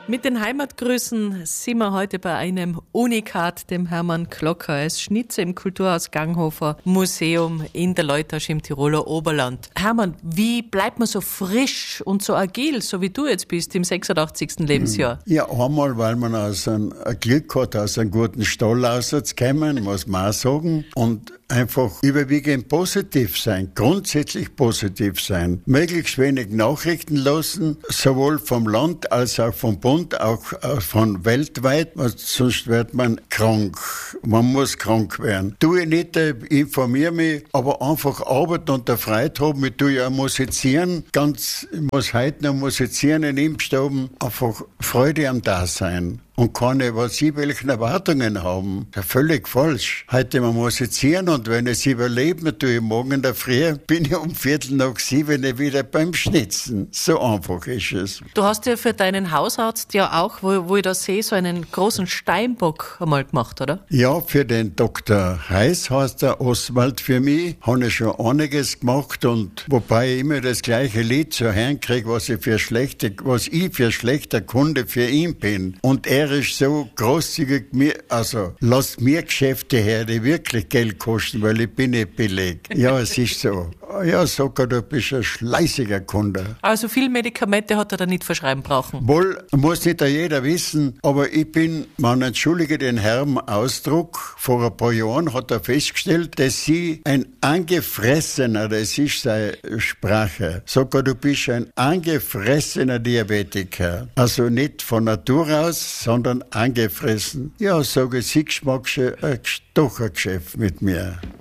Mit den Heimatgrüßen sind wir heute bei einem Unikat, dem Hermann Klocker. Er ist Schnitzer im Kulturhaus Ganghofer Museum in der Leutasch im Tiroler Oberland. Hermann, wie bleibt man so frisch und so agil, so wie du jetzt bist, im 86. Lebensjahr? Ja, einmal, weil man aus einem Glück hat, aus einem guten Stall rauszukommen, muss man auch sagen. Und einfach überwiegend positiv sein, grundsätzlich positiv sein. Möglichst wenig Nachrichten lassen, sowohl vom Land als auch vom Bund, auch von weltweit, sonst wird man krank. Man muss krank werden. Tue ich nicht, informiere mich, aber einfach arbeiten und der Freude haben. Ich tue ja musizieren, ich muss heute noch musizieren in Impfstoben. Einfach Freude am Dasein. Und keine, was sie welchen Erwartungen haben. Ja, völlig falsch. Heute man musizieren und wenn es überlebt, natürlich morgen in der Früh bin ich um 6:45 wieder beim Schnitzen. So einfach ist es. Du hast ja für deinen Hausarzt ja auch, wo ich da sehe, so einen großen Steinbock einmal gemacht, oder? Ja, für den Dr. Heiß heißt der Oswald für mich. Habe ich schon einiges gemacht und wobei ich immer das gleiche Lied zu hören kriege, was ich für schlechter Kunde für ihn bin. Und er ist so großzügig, lasst mir Geschäfte her, die wirklich Geld kosten, weil ich bin nicht billig. Ja, es ist so. Ja, sogar du bist ein schleißiger Kunde. Also viel Medikamente hat er da nicht verschreiben brauchen? Wohl, muss nicht jeder wissen, aber man entschuldige den Herrn Ausdruck, vor ein paar Jahren hat er festgestellt, dass sie ein angefressener, das ist seine Sprache, sogar du bist ein angefressener Diabetiker. Also nicht von Natur aus, sondern angefressen. Ja, sage ich, sie magst du doch ein Geschäft mit mir.